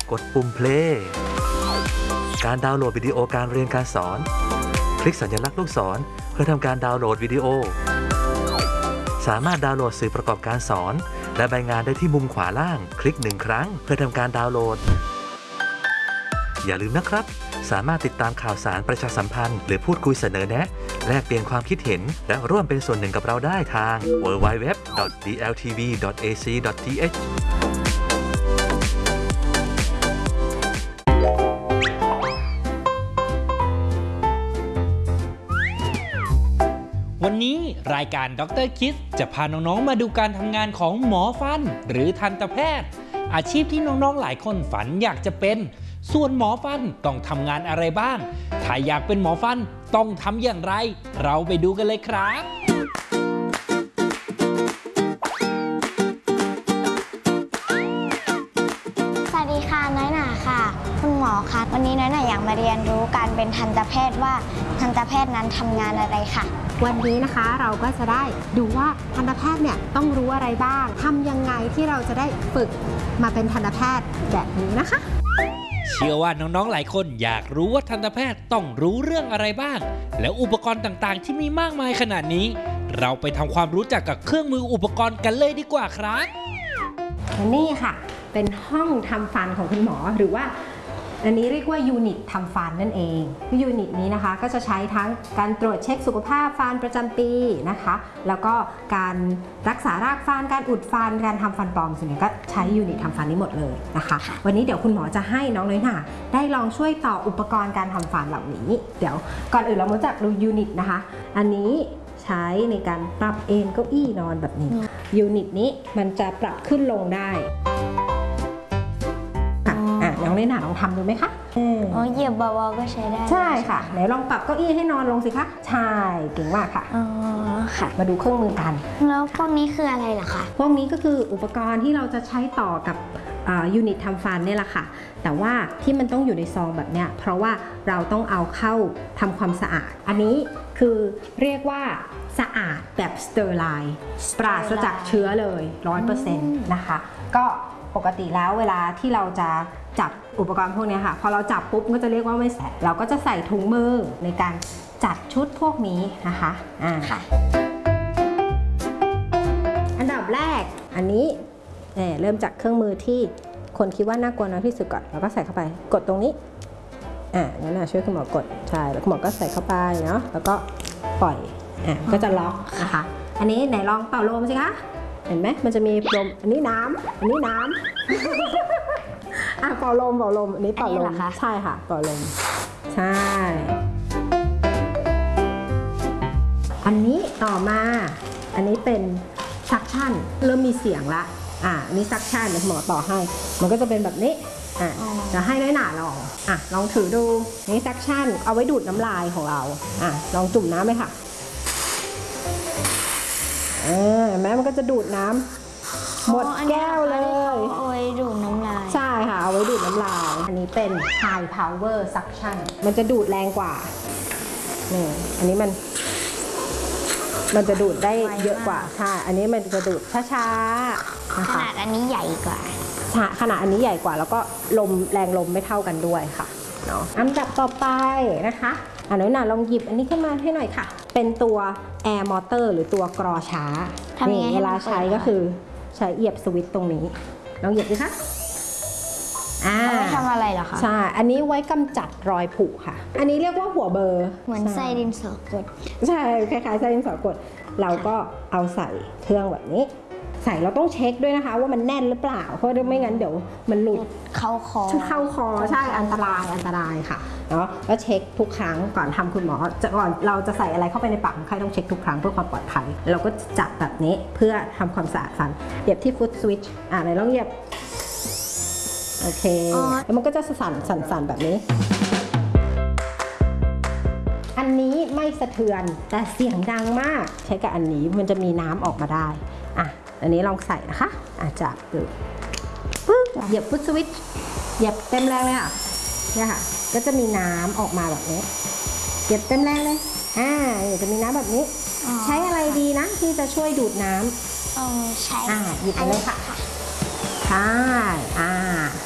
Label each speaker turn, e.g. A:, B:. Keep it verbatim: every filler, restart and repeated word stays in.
A: กดปุ่ม play การดาวน์โหลดวิดีโอการเรียนการสอนคลิกสัญลักษณ์ลูกศรเพื่อทำการดาวน์โหลดวิดีโอสามารถดาวน์โหลดสื่อประกอบการสอนและใบงานได้ที่มุมขวาล่างคลิกหนึ่งครั้งเพื่อทำการดาวน์โหลดอย่าลืมนะครับสามารถติดตามข่าวสารประชาสัมพันธ์หรือพูดคุยเสนอแนะแลกเปลี่ยนความคิดเห็นและร่วมเป็นส่วนหนึ่งกับเราได้ทาง ดับเบิลยู ดับเบิลยู ดับเบิลยู ดอท ดี แอล ที วี ดอท เอ ซี ดอท ที เอช
B: วันนี้รายการด็อกเตอร์คิดจะพาน้องๆมาดูการทำงานของหมอฟันหรือทันตแพทย์อาชีพที่น้องๆหลายคนฝันอยากจะเป็นส่วนหมอฟันต้องทำงานอะไรบ้างถ้าอยากเป็นหมอฟันต้องทำอย่างไรเราไปดูกันเลยครับ
C: สวัสดีค่ะน้อยหนาค่ะคุณหมอคะวันนี้น้อยหนาอยากมาเรียนรู้การเป็นทันตแพทย์ว่าทันตแพทย์นั้นทำงานอะไรค่ะ
D: วันนี้นะคะเราก็จะได้ดูว่าทันตแพทย์เนี่ยต้องรู้อะไรบ้างทำยังไงที่เราจะได้ฝึกมาเป็นทันตแพทย์แบบนี้นะคะ
B: เชื่อว่าน้องๆหลายคนอยากรู้ว่าทันตแพทย์ต้องรู้เรื่องอะไรบ้างแล้วอุปกรณ์ต่างๆที่มีมากมายขนาดนี้เราไปทำความรู้จักกับเครื่องมืออุปกรณ์กันเลยดีกว่าครับ
D: นี่ค่ะเป็นห้องทำฟันของคุณหมอหรือว่าอันนี้เรียกว่ายูนิตทำฟันนั่นเองยูนิตนี้นะคะก็จะใช้ทั้งการตรวจเช็คสุขภาพฟันประจำปีนะคะแล้วก็การรักษารากฟันการอุดฟันการทำฟันปลอมส่วนใหญ่ก็ใช้ยูนิตทำฟันนี้หมดเลยนะคะวันนี้เดี๋ยวคุณหมอจะให้น้องน้อยหน่าได้ลองช่วยต่ออุปกรณ์การทำฟันเหล่านี้เดี๋ยวก่อนอื่นเรามารู้จักดูยูนิตนะคะอันนี้ใช้ในการปรับเอนเก้าอี้นอนแบบนี้ยูนิตนี้มันจะปรับขึ้นลงได้น้องเล่นหนาลองทำดูไหมคะ
C: อ๋อเหยียบเบาๆก็ใช้ได้
D: ใช่ค่ะไหนลองปรับเก้าอี้ให้นอนลงสิคะใช่เก่งมากค่ะ
C: อ๋อค่ะ
D: มาดูเครื่องมือกัน
C: แล้วพวกนี้คืออะไรล่ะคะ
D: พวกนี้ก็คืออุปกรณ์ที่เราจะใช้ต่อกับยูนิตทำฟันนี่แหละค่ะแต่ว่าที่มันต้องอยู่ในซองแบบเนี้ยเพราะว่าเราต้องเอาเข้าทำความสะอาดอันนี้คือเรียกว่าสะอาดแบบสเตอร์ไลน์ปราศจากเชื้อเลย ร้อยเปอร์เซ็นต์ นะคะก็ปกติแล้วเวลาที่เราจะจับอุปกรณ์พวกนี้ค่ะพอเราจับปุ๊บก็จะเรียกว่าไม่แสบเราก็จะใส่ถุงมือในการจัดชุดพวกนี้นะคะอ่าอันดับแรกอันนี้เริ่มจากเครื่องมือที่คนคิดว่าน่ากลัวน้อยที่สุดก่อนเราก็ใส่เข้าไปกดตรงนี้อ่างั้นนะช่วยคุณหมอกดใช่แล้วคุณหมอก็ใส่เข้าไปเนาะแล้วก็ปล่อยอ่าก็จะล็อกนะคะอันนี้ไหนลองเป่าลมสิคะเห็นไหมมันจะมีลมอันนี้น้ำอันนี้น้ำอ่ะเป่าลมเป่าลมอันนี้เป่าลมใช่ค่ะเป่าลมใช่อันนี้ต่อมาอันนี้เป็นซักชั่นเริ่มมีเสียงละอ่ะอันนี้ซักชั่นเดี๋ยวหมอต่อให้มันก็จะเป็นแบบนี้อ่ะจะให้น้อยหนาลองอ่ะลองถือดูนี่ซักชั่นเอาไว้ดูดน้ำลายของเราอ่ะลองจุ่มน้ำไหมค่ะเออแม้มันก็จะดูดน้ำหมดแก้วเลย
C: เอาไว้ดูดน้ำลาย
D: ใช่ค่ะเอาไว้ดูดน้ำลายอันนี้เป็น high power suction มันจะดูดแรงกว่านี่อันนี้มันมันจะดูดได้เยอะกว่าใช่อันนี้มันจะดูดช้าๆนะคะ
C: ขนาดอันนี้ใหญ่กว่า
D: ขนาดอันนี้ใหญ่กว่าแล้วก็ลมแรงลมไม่เท่ากันด้วยค่ะเนาะอันดับต่อไปนะคะอันนี้น่ะลองหยิบอันนี้ขึ้นมาให้หน่อยค่ะเป็นตัว air motor หรือตัวกรอช้านี่เวลาใช้ก็คือใช้เหยียบสวิตช์ตรงนี้ลองเหยียบดิคะ
C: อ่าทำอะไรเหรอคะ
D: ใช่อันนี้ไว้กำจัดรอยผุค่ะอันนี้เรียกว่าหัวเบอร์
C: เหมือนไส้ดินสอกด
D: ใช่คล้ายๆไส้ดินสอกดเราก็เอาใส่เครื่องแบบนี้ใส่เราต้องเช็คด้วยนะคะว่ามันแน่นหรือเปล่าเพราะไม่งั้นเดี๋ยวมันหลุด
C: เข้าคอ
D: เข้าคอใช่อันตรายอันตรายค่ะเนาะแล้วเช็คทุกครั้งก่อนทำคุณหมอจะก่อนเราจะใส่อะไรเข้าไปในปากคนไข้ต้องเช็คทุกครั้งเพื่อความปลอดภัยเราก็จับแบบนี้เพื่อทำความสะอาดฟันเหยียบที่ฟุตสวิตช์อ่าไหนลองเหยียบโอเคแล้วมันก็จะสั่นสั่นๆแบบนี้อันนี้ไม่สะเทือนแต่เสียงดังมากใช้กับอันนี้มันจะมีน้ำออกมาได้อ่ะอันนี้ลองใส่นะคะอาจจะดูปึ๊บเหยียบฟุตสวิตช์เหยียบเต็มแรงเลยค่ะเนี่ยค่ะก็จะมีน้ำออกมาแบบนี้เหยียบเต็มแรงเลยอ่าจะมีน้ำแบบนี้ใช้อะไรดีนะที่จะช่วยดูดน้ำ
C: ใช้
D: อ่าหยิบไปเลยค่ะใช่อ่า